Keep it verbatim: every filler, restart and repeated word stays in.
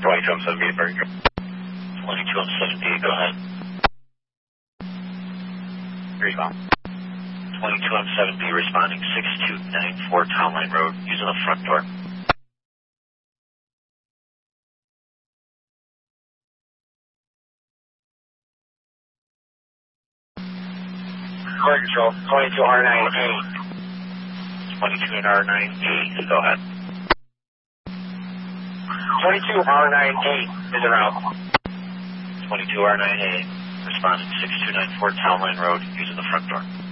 twenty-two M seven B, very good. twenty-two M seven B, go ahead. Here you go. twenty-two M seven B responding six two nine four Town Line Road using the front door. Core control, twenty-two R nine A. twenty-two and R nine A, go ahead. twenty-two R nine A is around. twenty-two R nine A responding six two nine four Town Line Road using the front door.